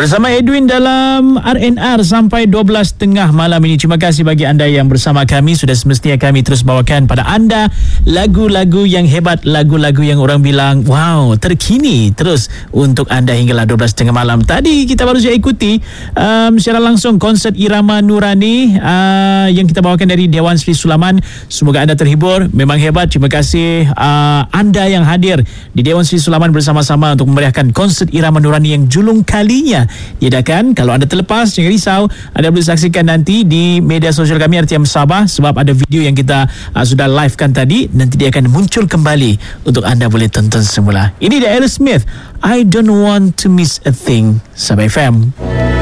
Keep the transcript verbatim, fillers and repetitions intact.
Bersama Edwin dalam R and R sampai dua belas tiga puluh malam ini. Terima kasih bagi anda yang bersama kami. Sudah semestinya kami terus bawakan pada anda lagu-lagu yang hebat, lagu-lagu yang orang bilang wow, terkini terus untuk anda hinggalah dua belas tiga puluh malam. Tadi kita baru saja ikuti um, secara langsung konsert Irama Nurani uh, yang kita bawakan dari Dewan Sri Sulaman. Semoga anda terhibur. Memang hebat. Terima kasih uh, anda yang hadir di Dewan Sri Sulaman bersama-sama untuk memeriahkan konsert Irama Nurani yang julung kalinya diadakan. Kalau anda terlepas, jangan risau, anda boleh saksikan nanti di media sosial kami R T M Sabah, sebab ada video yang kita uh, sudah livekan tadi. Nanti dia akan muncul kembali untuk anda boleh tonton semula. Ini dia Aerosmith, I Don't Want to Miss a Thing. Sabah F M.